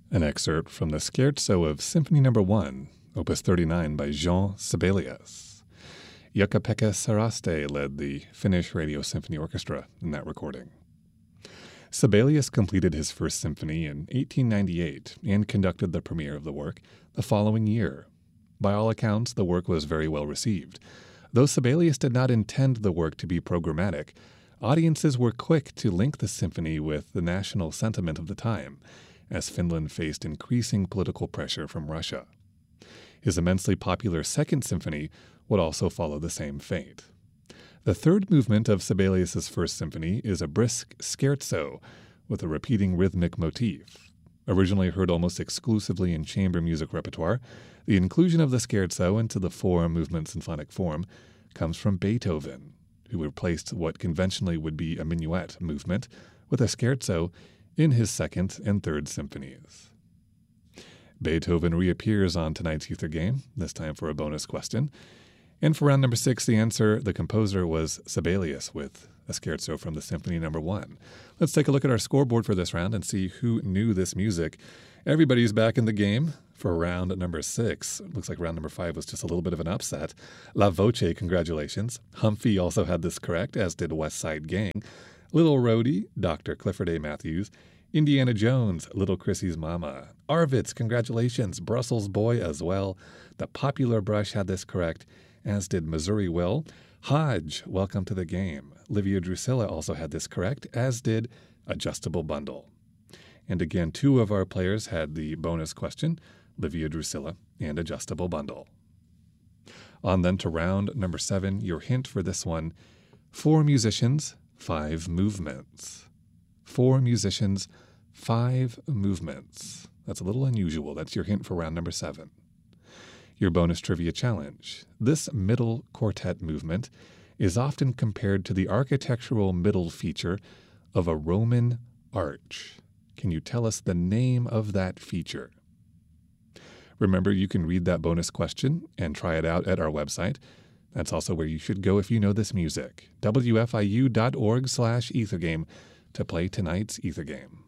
An excerpt from the Scherzo of Symphony No. 1, Opus 39 by Jean Sibelius. Jukka-Pekka Saraste led the Finnish Radio Symphony Orchestra in that recording. Sibelius completed his first symphony in 1898 and conducted the premiere of the work the following year. By all accounts, the work was very well received. Though Sibelius did not intend the work to be programmatic, audiences were quick to link the symphony with the national sentiment of the time, as Finland faced increasing political pressure from Russia. His immensely popular Second Symphony would also follow the same fate. The third movement of Sibelius's First Symphony is a brisk scherzo with a repeating rhythmic motif. Originally heard almost exclusively in chamber music repertoire, the inclusion of the scherzo into the four-movement symphonic form comes from Beethoven, who replaced what conventionally would be a minuet movement with a scherzo in his Second and Third Symphonies. Beethoven reappears on tonight's Ether Game, this time for a bonus question. And for round number 6, the answer, the composer, was Sibelius with a scherzo from the Symphony No. 1. Let's take a look at our scoreboard for this round and see who knew this music. Everybody's back in the game for round number 6. Looks like round number 5 was just a little bit of an upset. La Voce, congratulations. Humphrey also had this correct, as did West Side Gang. Little Rhodey, Dr. Clifford A. Matthews. Indiana Jones, Little Chrissy's Mama. Arvitz, congratulations. Brussels Boy as well. The Popular Brush had this correct, as did Missouri Will. Hodge, welcome to the game. Livia Drusilla also had this correct, as did Adjustable Bundle. And again, 2 of our players had the bonus question, Livia Drusilla and Adjustable Bundle. On then to round number 7, your hint for this one, 4 musicians, 5 movements. 4 musicians, 5 movements. That's a little unusual. That's your hint for round number 7. Your bonus trivia challenge. This middle quartet movement is often compared to the architectural middle feature of a Roman arch. Can you tell us the name of that feature? Remember, you can read that bonus question and try it out at our website. That's also where you should go if you know this music. wfiu.org/ethergame to play tonight's Ether Game.